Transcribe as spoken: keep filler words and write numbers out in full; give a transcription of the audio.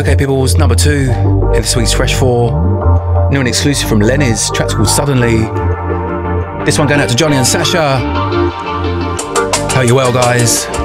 Okay, peoples, number two in this week's Fresh four. New and exclusive from Lenny's, track's called Suddenly. This one going out to Johnny and Sasha. Hope you're well, guys.